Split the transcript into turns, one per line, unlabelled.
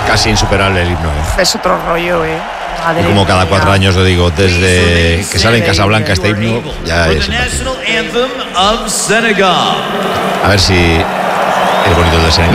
casi insuperable el himno.
Es otro rollo,
Y como cada 4 años lo digo, desde que sale en Casablanca este himno, ya es. A ver si es bonito el de Senegal.